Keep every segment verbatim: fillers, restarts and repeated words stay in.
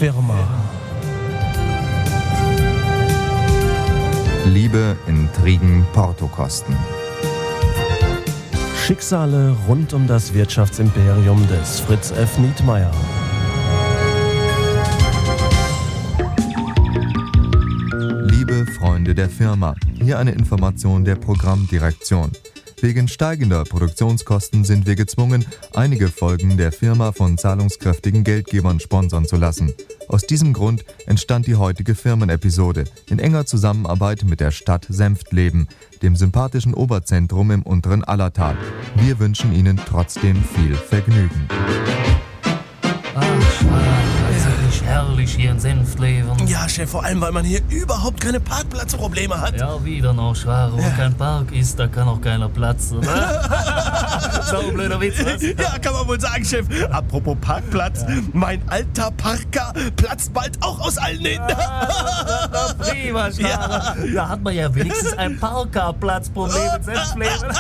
Firma. Liebe, Intrigen, Portokosten. Schicksale rund um das Wirtschaftsimperium des Fritz F. Nietmeyer. Liebe Freunde der Firma, hier eine Information der Programmdirektion. Wegen steigender Produktionskosten sind wir gezwungen, einige Folgen der Firma von zahlungskräftigen Geldgebern sponsern zu lassen. Aus diesem Grund entstand die heutige Firmenepisode in enger Zusammenarbeit mit der Stadt Senftleben, dem sympathischen Oberzentrum im unteren Allertal. Wir wünschen Ihnen trotzdem viel Vergnügen. Ach, es ist nicht herrlich hier in Senftleben. Ja, Chef, vor allem, weil man hier überhaupt keine Parkplatzprobleme hat. Ja, wieder noch, Schware. Wo Ja. kein Park ist, da kann auch keiner platzen, ne? So ein blöder Witz, was? Ja, kann man wohl sagen, Chef. Apropos Parkplatz, mein alter Parker platzt bald auch aus allen Nähten. Na, prima, Schware. Da hat man ja wenigstens ein Parkerplatzproblem in Senftleben.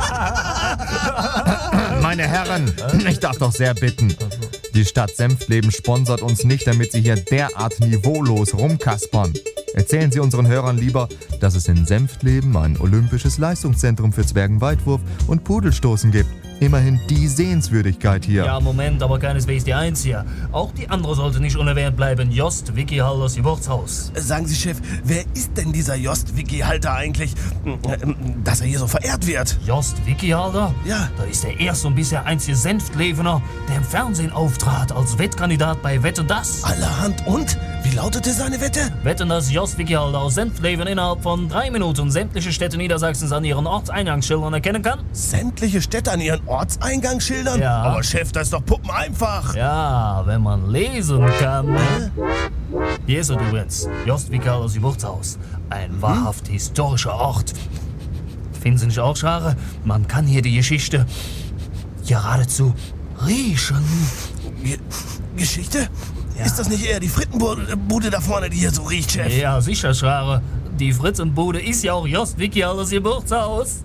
Meine Herren, ich darf doch sehr bitten. Die Stadt Senftleben sponsert uns nicht, damit sie hier derart niveaulos rumkaspern. Erzählen Sie unseren Hörern lieber, dass es in Senftleben ein olympisches Leistungszentrum für Zwergenweitwurf und Pudelstoßen gibt. Immerhin die Sehenswürdigkeit hier. Ja, Moment, aber keineswegs die einzige. Auch die andere sollte nicht unerwähnt bleiben. Jost Wickyhalders Geburtshaus. Sagen Sie, Chef, wer ist denn dieser Jost Wickyhalter eigentlich, dass er hier so verehrt wird? Jost Wickyhalder? Ja. Da ist der erste und bisher einzige Senftlevener, der im Fernsehen auftrat als Wettkandidat bei Wetten, dass. Allerhand. Und? Wie lautete seine Wette? Wetten, dass Jost Wickyhalder aus Senftleven innerhalb von drei Minuten sämtliche Städte Niedersachsens an ihren Ortseingangsschildern erkennen kann? Sämtliche Städte an ihren Ortseingangsschildern? Ja. Aber Chef, das ist doch puppeneinfach. Ja, wenn man lesen kann. Ne? Hier ist er übrigens, Jost Wickyhalders Geburtshaus. Ein wahrhaft historischer Ort. Finden Sie nicht auch, Schare? Man kann hier die Geschichte geradezu riechen. Ge Geschichte? Ja. Ist das nicht eher die Frittenbude da vorne, die hier so riecht, Chef? Ja, sicher, Schare. Die Fritzenbude ist ja auch Jost Wickyhalders Geburtshaus.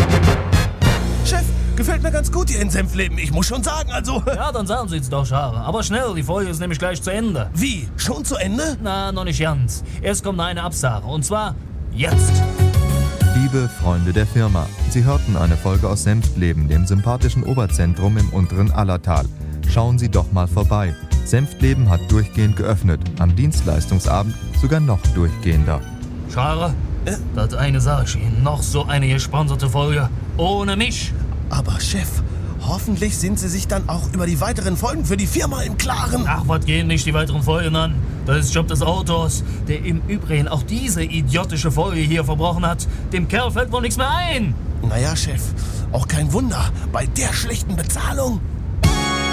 Chef, gefällt mir ganz gut hier in Senftleben. Ich muss schon sagen, also... Ja, dann sagen Sie es doch, Schare. Aber schnell, die Folge ist nämlich gleich zu Ende. Wie? Schon zu Ende? Na, noch nicht ganz. Erst kommt noch eine Absage. Und zwar jetzt. Liebe Freunde der Firma, Sie hörten eine Folge aus Senftleben, dem sympathischen Oberzentrum im unteren Allertal. Schauen Sie doch mal vorbei. Senftleben hat durchgehend geöffnet, am Dienstleistungsabend sogar noch durchgehender. Schare, Äh? das eine sage ich Ihnen. Noch so eine gesponserte Folge. Ohne mich. Aber Chef, hoffentlich sind Sie sich dann auch über die weiteren Folgen für die Firma im Klaren. Ach, was gehen nicht die weiteren Folgen an? Das ist Job des Autors, der im Übrigen auch diese idiotische Folge hier verbrochen hat. Dem Kerl fällt wohl nichts mehr ein. Naja, Chef, auch kein Wunder, bei der schlechten Bezahlung.